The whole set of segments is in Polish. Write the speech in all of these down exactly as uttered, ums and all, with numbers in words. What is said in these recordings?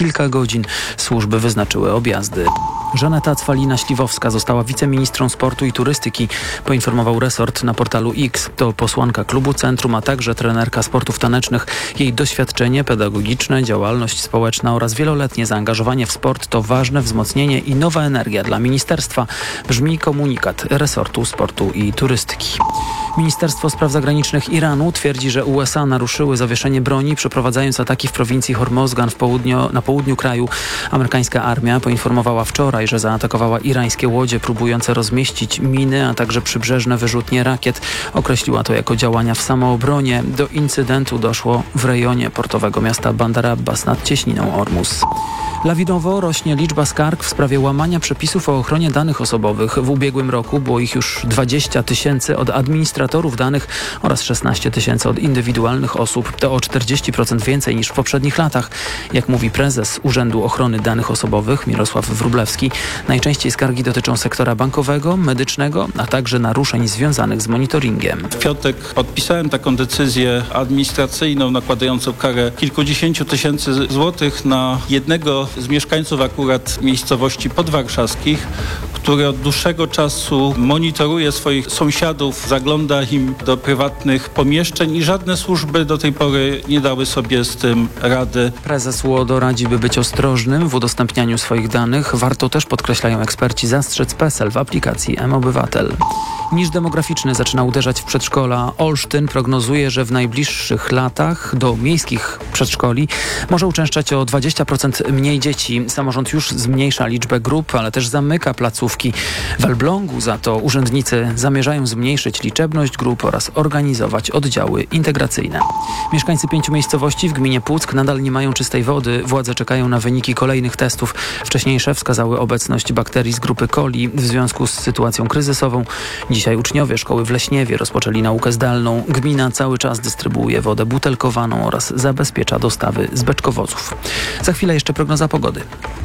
kilka godzin służby wyznaczyły objazdy. Żaneta Cwalina-Śliwowska została wiceministrą sportu i turystyki, poinformował resort na portalu X. To posłanka klubu Centrum, a także trenerka sportów tanecznych. Jej doświadczenie pedagogiczne, działalność społeczna oraz wieloletnie zaangażowanie w sport to ważne wzmocnienie i nowa energia dla ministerstwa. Brzmi komunikat resortu sportu i turystyki. Ministerstwo Spraw Zagranicznych Iranu twierdzi, że U S A naruszyły zawieszenie broni, przeprowadzając ataki w prowincji Hormozgan w południo, na południu kraju. Amerykańska armia poinformowała wczoraj, że zaatakowała irańskie łodzie próbujące rozmieścić miny, a także przybrzeżne wyrzutnie rakiet. Określiła to jako działania w samoobronie. Do incydentu doszło w rejonie portowego miasta Bandar Abbas nad cieśniną Ormus. Lawinowo rośnie liczba skarg w sprawie łamania przepisów o ochronie danych osobowych. W ubiegłym roku było ich już dwadzieścia tysięcy od administratorów danych oraz szesnaście tysięcy od indywidualnych osób. To o czterdzieści procent więcej niż w poprzednich latach. Jak mówi prezes Urzędu Ochrony Danych Osobowych Mirosław Wróblewski, najczęściej skargi dotyczą sektora bankowego, medycznego, a także naruszeń związanych z monitoringiem. W piątek podpisałem taką decyzję administracyjną nakładającą karę kilkudziesięciu tysięcy złotych na jednego z mieszkańców akurat miejscowości podwarszawskich, który od dłuższego czasu monitoruje swoich sąsiadów, zagląda im do prywatnych pomieszczeń i żadne służby do tej pory nie dały sobie z tym rady. Prezes UODO radzi, by być ostrożnym w udostępnianiu swoich danych. Warto też, podkreślają eksperci, zastrzec PESEL w aplikacji mObywatel. Niż demograficzny zaczyna uderzać w przedszkola. Olsztyn prognozuje, że w najbliższych latach do miejskich przedszkoli może uczęszczać o dwadzieścia procent mniej dzieci. Samorząd już zmniejsza liczbę grup, ale też zamyka placówki. W Elblągu za to urzędnicy zamierzają zmniejszyć liczebność grup oraz organizować oddziały integracyjne. Mieszkańcy pięciu miejscowości w gminie Puck nadal nie mają czystej wody. Władze czekają na wyniki kolejnych testów. Wcześniejsze wskazały obecność bakterii z grupy coli w związku z sytuacją kryzysową. Dzisiaj uczniowie szkoły w Leśniewie rozpoczęli naukę zdalną. Gmina cały czas dystrybuuje wodę butelkowaną oraz zabezpiecza dostawy z beczkowozów. Za chwilę jeszcze prognoza pogody.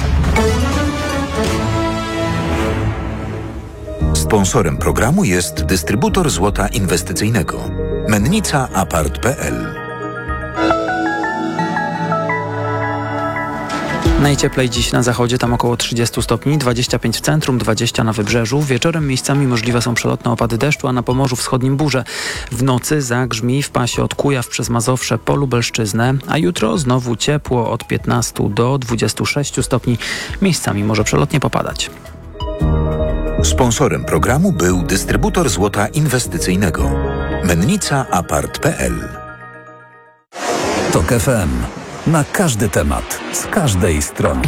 Sponsorem programu jest dystrybutor złota inwestycyjnego Mennica Apart kropka p l. Najcieplej dziś na zachodzie, tam około trzydzieści stopni, dwadzieścia pięć w centrum, dwadzieścia na wybrzeżu. Wieczorem miejscami możliwe są przelotne opady deszczu, a na Pomorzu Wschodnim burze. W nocy zagrzmi w pasie od Kujaw przez Mazowsze po Lubelszczyznę, a jutro znowu ciepło od piętnastu do dwudziestu sześciu stopni. Miejscami może przelotnie popadać. Sponsorem programu był dystrybutor złota inwestycyjnego Mennica Apart kropka p l. Tok F M. Na każdy temat, z każdej strony.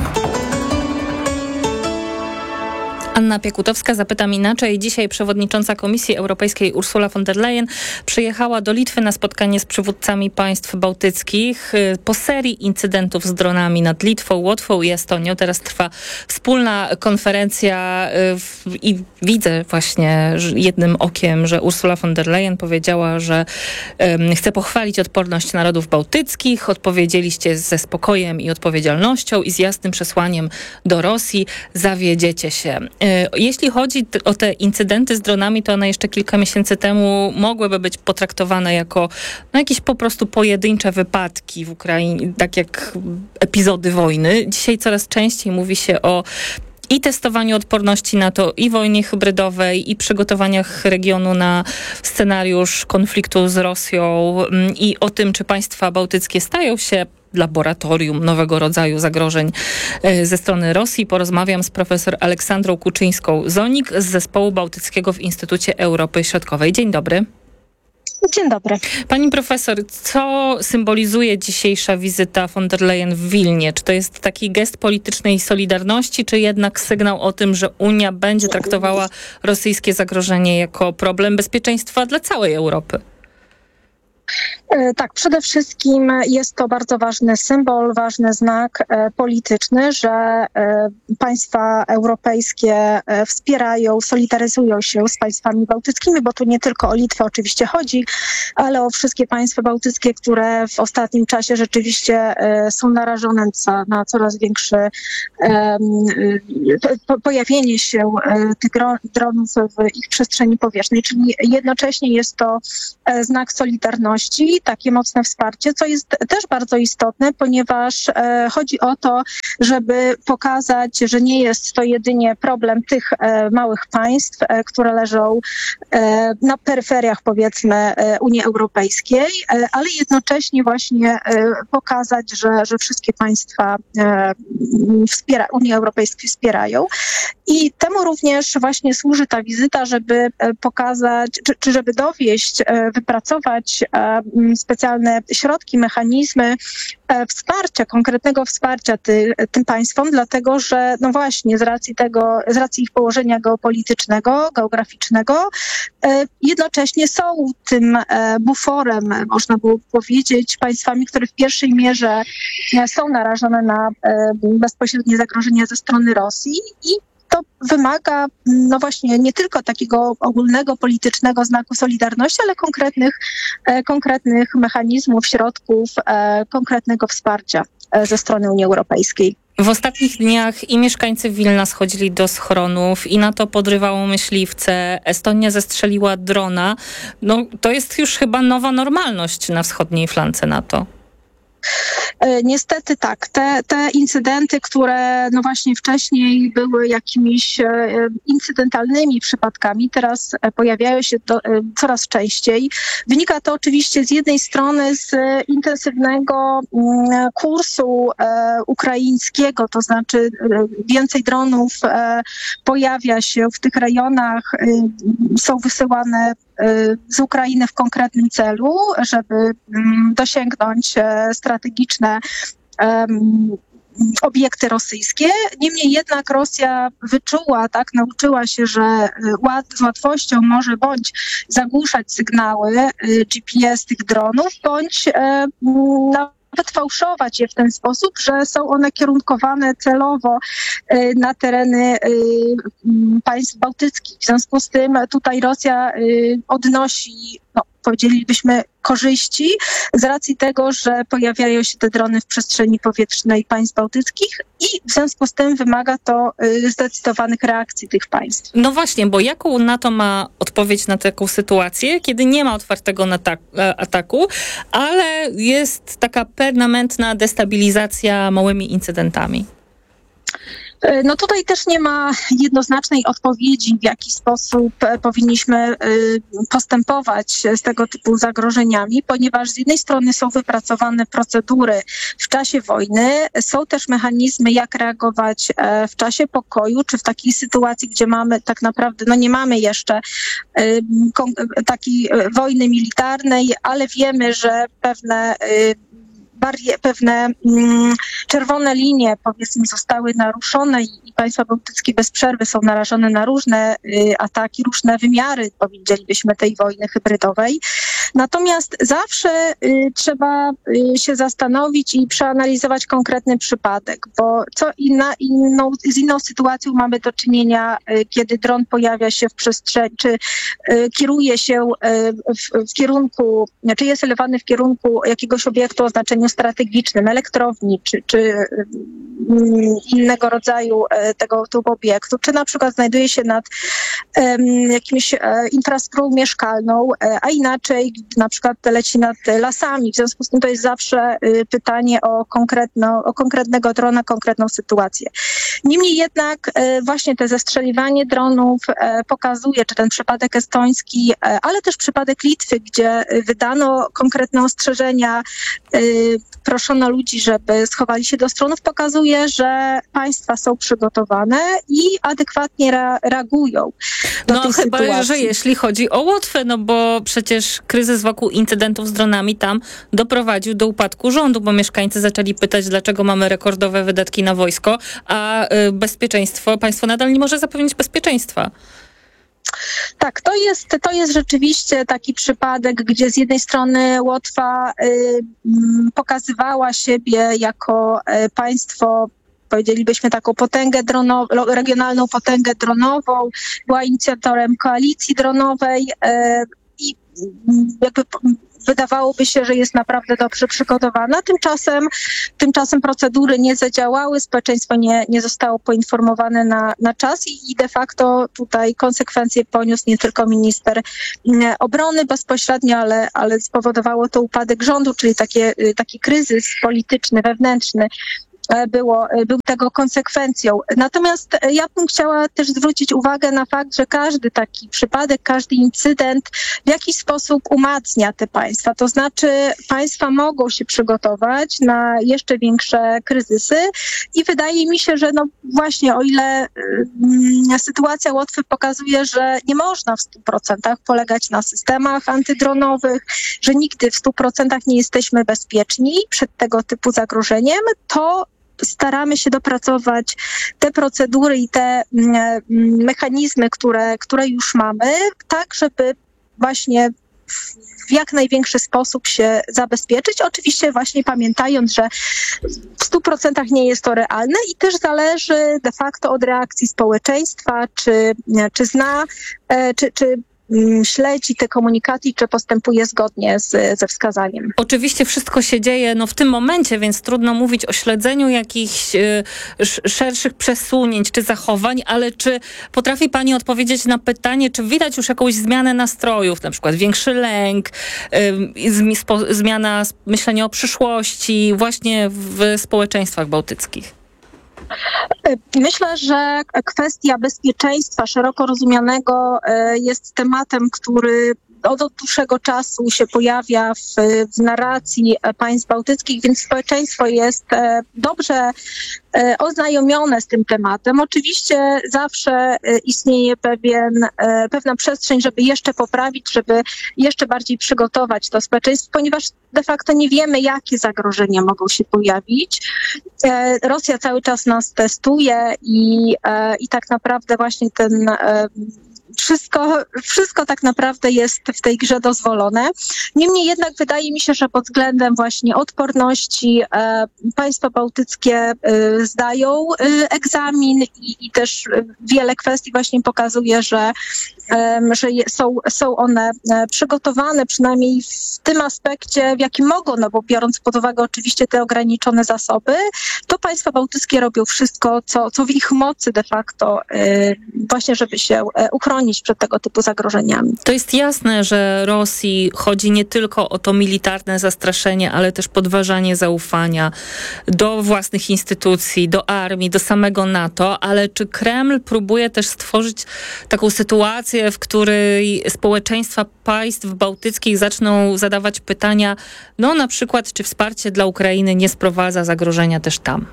Anna Piekutowska, zapytam inaczej. Dzisiaj przewodnicząca Komisji Europejskiej Ursula von der Leyen przyjechała do Litwy na spotkanie z przywódcami państw bałtyckich. Po serii incydentów z dronami nad Litwą, Łotwą i Estonią teraz trwa wspólna konferencja i widzę właśnie jednym okiem, że Ursula von der Leyen powiedziała, że um, chce pochwalić odporność narodów bałtyckich. Odpowiedzieliście ze spokojem i odpowiedzialnością i z jasnym przesłaniem do Rosji. Zawiedziecie się. Jeśli chodzi o te incydenty z dronami, to one jeszcze kilka miesięcy temu mogłyby być potraktowane jako no, jakieś po prostu pojedyncze wypadki w Ukrainie, tak jak epizody wojny. Dzisiaj coraz częściej mówi się o i testowaniu odporności NATO, i wojnie hybrydowej, i przygotowaniach regionu na scenariusz konfliktu z Rosją i o tym, czy państwa bałtyckie stają się laboratorium nowego rodzaju zagrożeń ze strony Rosji. Porozmawiam z profesor Aleksandrą Kuczyńską-Zonik z Zespołu Bałtyckiego w Instytucie Europy Środkowej. Dzień dobry. Dzień dobry. Pani profesor, co symbolizuje dzisiejsza wizyta von der Leyen w Wilnie? Czy to jest taki gest politycznej solidarności, czy jednak sygnał o tym, że Unia będzie traktowała rosyjskie zagrożenie jako problem bezpieczeństwa dla całej Europy? Tak, przede wszystkim jest to bardzo ważny symbol, ważny znak polityczny, że państwa europejskie wspierają, solidaryzują się z państwami bałtyckimi, bo tu nie tylko o Litwę oczywiście chodzi, ale o wszystkie państwa bałtyckie, które w ostatnim czasie rzeczywiście są narażone na coraz większe pojawienie się tych dronów w ich przestrzeni powietrznej, czyli jednocześnie jest to znak solidarności Solidarności, takie mocne wsparcie, co jest też bardzo istotne, ponieważ e, chodzi o to, żeby pokazać, że nie jest to jedynie problem tych e, małych państw, e, które leżą e, na peryferiach, powiedzmy, e, Unii Europejskiej, e, ale jednocześnie właśnie e, pokazać, że, że wszystkie państwa e, wspiera, Unii Europejskiej wspierają. I temu również właśnie służy ta wizyta, żeby pokazać, czy, czy żeby dowieść, wypracować specjalne środki, mechanizmy wsparcia, konkretnego wsparcia ty, tym państwom, dlatego że no właśnie z racji tego, z racji ich położenia geopolitycznego, geograficznego, jednocześnie są tym buforem, można było powiedzieć, państwami, które w pierwszej mierze są narażone na bezpośrednie zagrożenia ze strony Rosji i to wymaga, no właśnie, nie tylko takiego ogólnego politycznego znaku solidarności, ale konkretnych, e, konkretnych mechanizmów, środków, e, konkretnego wsparcia e, ze strony Unii Europejskiej. W ostatnich dniach i mieszkańcy Wilna schodzili do schronów, i NATO podrywało myśliwce, Estonia zestrzeliła drona. No, to jest już chyba nowa normalność na wschodniej flance NATO. Niestety tak. Te, te incydenty, które no właśnie wcześniej były jakimiś incydentalnymi przypadkami, teraz pojawiają się do, coraz częściej. Wynika to oczywiście z jednej strony z intensywnego kursu ukraińskiego, to znaczy więcej dronów pojawia się w tych rejonach, są wysyłane z Ukrainy w konkretnym celu, żeby dosięgnąć strategiczne um, obiekty rosyjskie. Niemniej jednak Rosja wyczuła, tak, nauczyła się, że łat, z łatwością może bądź zagłuszać sygnały G P S tych dronów, bądź um, nawet fałszować je w ten sposób, że są one kierunkowane celowo na tereny państw bałtyckich. W związku z tym tutaj Rosja odnosi, no, powiedzielibyśmy, korzyści z racji tego, że pojawiają się te drony w przestrzeni powietrznej państw bałtyckich i w związku z tym wymaga to zdecydowanych reakcji tych państw. No właśnie, bo jaką NATO ma odpowiedź na taką sytuację, kiedy nie ma otwartego ataku, ale jest taka permanentna destabilizacja małymi incydentami? No tutaj też nie ma jednoznacznej odpowiedzi, w jaki sposób powinniśmy postępować z tego typu zagrożeniami, ponieważ z jednej strony są wypracowane procedury w czasie wojny, są też mechanizmy, jak reagować w czasie pokoju, czy w takiej sytuacji, gdzie mamy tak naprawdę, no nie mamy jeszcze takiej wojny militarnej, ale wiemy, że pewne Barie, pewne mm, czerwone linie, powiedzmy, zostały naruszone i, i państwa bałtyckie bez przerwy są narażone na różne y, ataki, różne wymiary, powiedzielibyśmy, tej wojny hybrydowej. Natomiast zawsze y, trzeba y, się zastanowić i przeanalizować konkretny przypadek, bo co inna, inną, z inną sytuacją mamy do czynienia, y, kiedy dron pojawia się w przestrzeni, czy y, kieruje się y, w, w kierunku, czy jest elewany w kierunku jakiegoś obiektu o znaczeniu strategicznym, elektrowni, czy, czy y, innego rodzaju y, tego typu obiektu, czy na przykład znajduje się nad y, jakimś y, infrastrukturą mieszkalną, y, a inaczej na przykład leci nad lasami. W związku z tym to jest zawsze y, pytanie o, konkretno, o konkretnego drona, konkretną sytuację. Niemniej jednak y, właśnie te zestrzeliwanie dronów y, pokazuje, czy ten przypadek estoński, y, ale też przypadek Litwy, gdzie y, wydano konkretne ostrzeżenia, y, proszono ludzi, żeby schowali się do stronów, pokazuje, że państwa są przygotowane i adekwatnie re- reagują do no, tych chyba, sytuacji. że jeśli chodzi o Łotwę, no bo przecież kryzys wokół incydentów z dronami tam doprowadził do upadku rządu, bo mieszkańcy zaczęli pytać, dlaczego mamy rekordowe wydatki na wojsko, a y, bezpieczeństwo, państwo nadal nie może zapewnić bezpieczeństwa. Tak, to jest, to jest rzeczywiście taki przypadek, gdzie z jednej strony Łotwa y, pokazywała siebie jako y, państwo, powiedzielibyśmy, taką potęgę dronową, regionalną potęgę dronową, była inicjatorem koalicji dronowej y, i jakby wydawałoby się, że jest naprawdę dobrze przygotowana. Tymczasem, tymczasem procedury nie zadziałały, społeczeństwo nie, nie zostało poinformowane na, na czas i, i de facto tutaj konsekwencje poniósł nie tylko minister obrony bezpośrednio, ale, ale spowodowało to upadek rządu, czyli takie, taki kryzys polityczny, wewnętrzny. Było, był tego konsekwencją. Natomiast ja bym chciała też zwrócić uwagę na fakt, że każdy taki przypadek, każdy incydent w jakiś sposób umacnia te państwa. To znaczy państwa mogą się przygotować na jeszcze większe kryzysy i wydaje mi się, że no właśnie o ile y, sytuacja Łotwy pokazuje, że nie można w stu procentach polegać na systemach antydronowych, że nigdy w stu procentach nie jesteśmy bezpieczni przed tego typu zagrożeniem, to staramy się dopracować te procedury i te mechanizmy, które, które już mamy, tak żeby właśnie w jak największy sposób się zabezpieczyć. Oczywiście właśnie pamiętając, że w stu procentach nie jest to realne i też zależy de facto od reakcji społeczeństwa, czy, czy zna, czy, czy śledzi te komunikaty i czy postępuje zgodnie z, ze wskazaniem. Oczywiście wszystko się dzieje no, w tym momencie, więc trudno mówić o śledzeniu jakichś y, szerszych przesunięć czy zachowań, ale czy potrafi pani odpowiedzieć na pytanie, czy widać już jakąś zmianę nastrojów, na przykład większy lęk, y, spo, zmiana myślenia o przyszłości właśnie w społeczeństwach bałtyckich? Myślę, że kwestia bezpieczeństwa szeroko rozumianego jest tematem, który od dłuższego czasu się pojawia w, w narracji państw bałtyckich, więc społeczeństwo jest dobrze oznajomione z tym tematem. Oczywiście zawsze istnieje pewien, pewna przestrzeń, żeby jeszcze poprawić, żeby jeszcze bardziej przygotować to społeczeństwo, ponieważ de facto nie wiemy, jakie zagrożenia mogą się pojawić. Rosja cały czas nas testuje i, i tak naprawdę właśnie ten Wszystko, wszystko tak naprawdę jest w tej grze dozwolone. Niemniej jednak wydaje mi się, że pod względem właśnie odporności e, państwa bałtyckie e, zdają e, egzamin i, i też wiele kwestii właśnie pokazuje, że, e, że je, są, są one e, przygotowane przynajmniej w tym aspekcie, w jakim mogą, no bo biorąc pod uwagę oczywiście te ograniczone zasoby, to państwa bałtyckie robią wszystko, co, co w ich mocy de facto e, właśnie, żeby się e, uchronić przed tego typu zagrożeniami. To jest jasne, że Rosji chodzi nie tylko o to militarne zastraszenie, ale też podważanie zaufania do własnych instytucji, do armii, do samego NATO, ale czy Kreml próbuje też stworzyć taką sytuację, w której społeczeństwa państw bałtyckich zaczną zadawać pytania, no na przykład, czy wsparcie dla Ukrainy nie sprowadza zagrożenia też tam?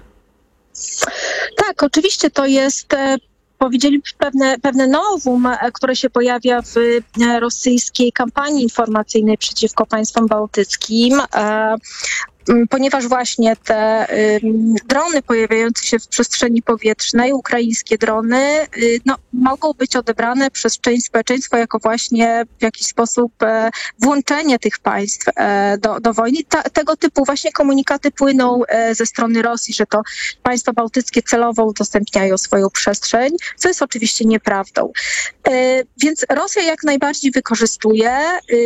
Tak, oczywiście to jest powiedzielibyśmy pewne, pewne nowum, które się pojawia w rosyjskiej kampanii informacyjnej przeciwko państwom bałtyckim, ponieważ właśnie te drony pojawiające się w przestrzeni powietrznej, ukraińskie drony, no, mogą być odebrane przez część społeczeństwa jako właśnie w jakiś sposób włączenie tych państw do, do wojny. Ta, tego typu właśnie komunikaty płyną ze strony Rosji, że to państwa bałtyckie celowo udostępniają swoją przestrzeń, co jest oczywiście nieprawdą. Więc Rosja jak najbardziej wykorzystuje,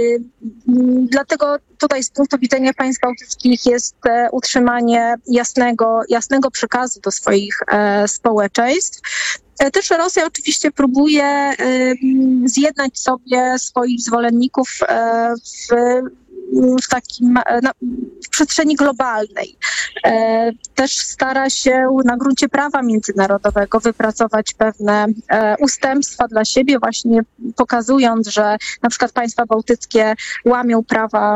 dlatego tutaj z punktu widzenia państw bałtyckich jest utrzymanie jasnego, jasnego przekazu do swoich e, społeczeństw. E, też Rosja oczywiście próbuje e, zjednać sobie swoich zwolenników e, w, w takim na, w przestrzeni globalnej. E, też stara się na gruncie prawa międzynarodowego wypracować pewne e, ustępstwa dla siebie, właśnie pokazując, że na przykład państwa bałtyckie łamią prawa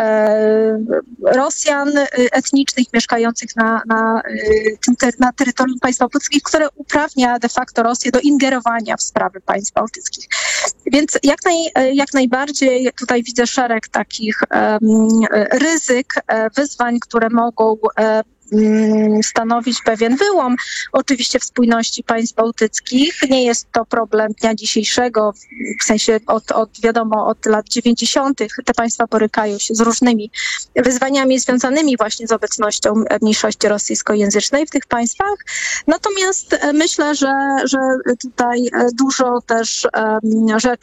Rosjan etnicznych mieszkających na, na, tym, na terytorium państw bałtyckich, które uprawnia de facto Rosję do ingerowania w sprawy państw bałtyckich. Więc jak, naj, jak najbardziej tutaj widzę szereg takich um, ryzyk, wyzwań, które mogą um, stanowić pewien wyłom oczywiście w spójności państw bałtyckich. Nie jest to problem dnia dzisiejszego, w sensie od, od wiadomo od lat dziewięćdziesiątych te państwa borykają się z różnymi wyzwaniami związanymi właśnie z obecnością mniejszości rosyjskojęzycznej w tych państwach. Natomiast myślę, że, że tutaj dużo też um, rzeczy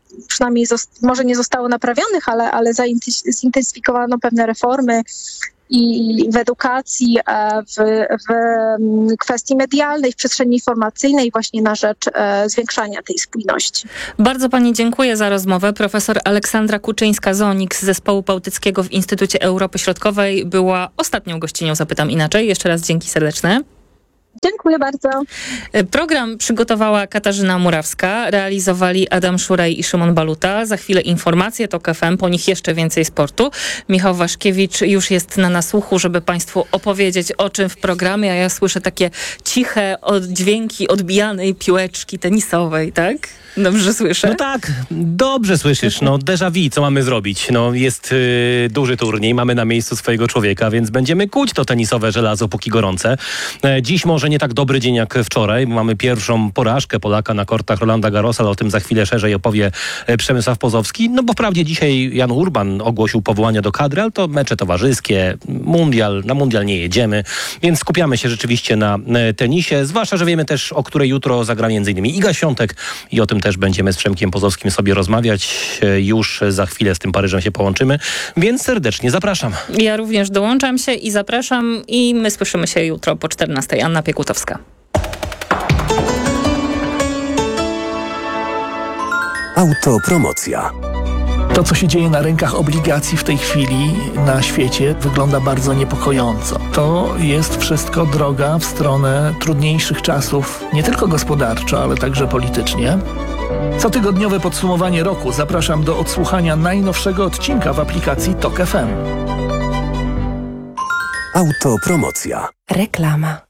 przynajmniej może nie zostało naprawionych, ale, ale zintensyfikowano pewne reformy i w edukacji, w, w kwestii medialnej, w przestrzeni informacyjnej właśnie na rzecz zwiększania tej spójności. Bardzo pani dziękuję za rozmowę. Profesor Aleksandra Kuczyńska-Zonik z Zespołu Bałtyckiego w Instytucie Europy Środkowej była ostatnią gościnią Zapytam Inaczej. Jeszcze raz dzięki serdeczne. Dziękuję bardzo. Program przygotowała Katarzyna Murawska, realizowali Adam Szurej i Szymon Baluta. Za chwilę informacje TOK F M, po nich jeszcze więcej sportu. Michał Waszkiewicz już jest na nasłuchu, żeby Państwu opowiedzieć o czym w programie, a ja słyszę takie ciche oddźwięki odbijanej piłeczki tenisowej, tak? Dobrze słyszę? No tak, dobrze słyszysz. No déjà vu, co mamy zrobić? No jest yy, duży turniej, mamy na miejscu swojego człowieka, więc będziemy kuć to tenisowe żelazo, póki gorące. E, dziś może nie tak dobry dzień jak wczoraj. Mamy pierwszą porażkę Polaka na kortach Rolanda Garrosa, ale o tym za chwilę szerzej opowie Przemysław Pozowski. No bo wprawdzie dzisiaj Jan Urban ogłosił powołania do kadry, ale to mecze towarzyskie, mundial, na mundial nie jedziemy, więc skupiamy się rzeczywiście na tenisie, zwłaszcza, że wiemy też, o której jutro zagra między innymi Iga Świątek i o tym też będziemy z Przemkiem Pozowskim sobie rozmawiać. Już za chwilę z tym Paryżem się połączymy, więc serdecznie zapraszam. Ja również dołączam się i zapraszam i my słyszymy się jutro po czternastej. Anna Piekutowska. Autopromocja. To, co się dzieje na rynkach obligacji w tej chwili na świecie, wygląda bardzo niepokojąco. To jest wszystko droga w stronę trudniejszych czasów, nie tylko gospodarczo, ale także politycznie. Cotygodniowe podsumowanie roku zapraszam do odsłuchania najnowszego odcinka w aplikacji TOK F M. Autopromocja. Reklama.